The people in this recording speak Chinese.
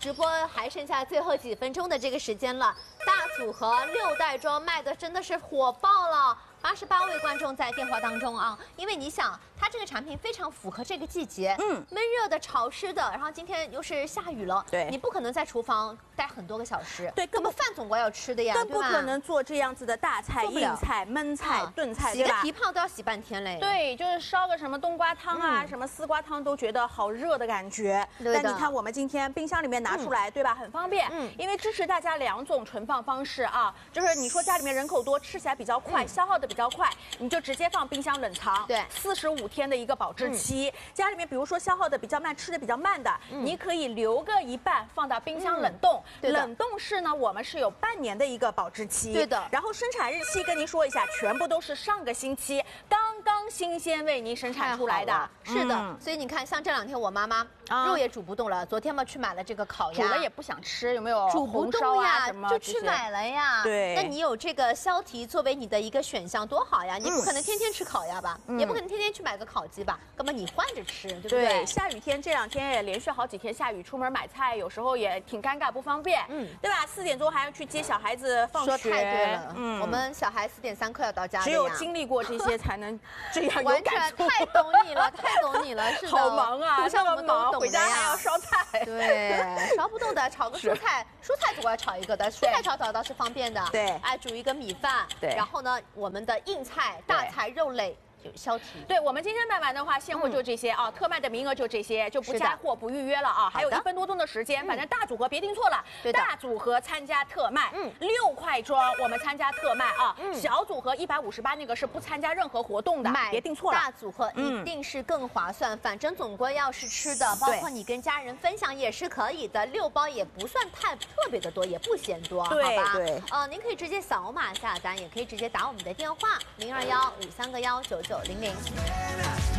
直播还剩下最后几分钟的这个时间了，大组合6袋装卖的真的是火爆了。 88位观众在电话当中啊，因为你想，它这个产品非常符合这个季节，闷热的、潮湿的，然后今天又是下雨了， 对， 你不可能在厨房待很多个小时， 对， 根本饭总归要吃的呀， 更不可能做这样子的大菜、硬菜、焖菜、炖菜， 洗个蹄膀都要洗半天嘞。 对，就是烧个什么冬瓜汤啊、什么丝瓜汤，都觉得好热的感觉。但你看，我们今天冰箱里面拿出来，对吧？很方便，因为支持大家2种存放方式啊，就是你说家里面人口多，吃起来比较快，消耗的比较快，你就直接放冰箱冷藏，对，45天的一个保质期。家里面比如说消耗的比较慢，吃的比较慢的，你可以留个一半放到冰箱冷冻。冷冻室呢，我们是有半年的一个保质期。对的。然后生产日期跟您说一下，全部都是上个星期刚刚新鲜为您生产出来的。 是的。所以你看，像这2天我妈妈肉也煮不动了，昨天嘛去买了这个烤鸭， 煮了也不想吃，有没有？ 煮不动呀，就去买了呀。 对。 那你有这个削蹄作为你的一个选项，多好呀！你不可能天天吃烤鸭吧，也不可能天天去买个烤鸡吧，根本你换着吃，对不对？ 对，下雨天这2天也连续好几天下雨，出门买菜有时候也挺尴尬不方便，对吧？4点多还要去接小孩子放学， 说太对了，我们小孩4点3刻要到家的呀， 只有经历过这些才能这样有感触。 太懂你了，太懂你了，是的， 好忙啊， 像我们都懂回家还要烧菜， 对，烧不动的，炒个蔬菜，蔬菜总要炒一个的，蔬菜炒倒是方便的， 对， 哎，煮一个米饭，对，然后呢，我们的硬菜、大菜、肉类。削蹄， 对我们今天卖完的话，现货就这些啊，特卖的名额就这些，就不加货不预约了啊，还有1分多钟的时间，反正大组合别订错了，大组合参加特卖，6块装我们参加特卖啊，小组合158那个是不参加任何活动的，别订错了， 大组合一定是更划算，反正总归要是吃的，包括你跟家人分享也是可以的，6包也不算特别的多，也不嫌多，好吧？对，您可以直接扫码下单，也可以直接打我们的电话02153个19900。